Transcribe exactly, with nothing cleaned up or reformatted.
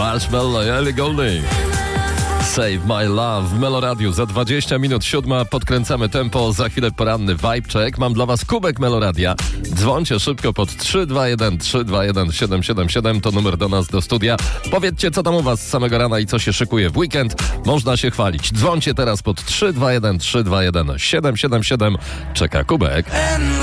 Marshmallow, Ellie Goulding. Save My Love w Meloradiu. Za dwadzieścia minut siódma podkręcamy tempo. Za chwilę poranny vibe check. Mam dla was kubek Meloradia. Dzwońcie szybko pod trzy dwa jeden trzy dwa jeden siedem siedem siedem. To numer do nas do studia. Powiedzcie, co tam u was z samego rana i co się szykuje w weekend. Można się chwalić. Dzwońcie teraz pod trzy dwa jeden trzy dwa jeden siedem siedem siedem. Czeka kubek.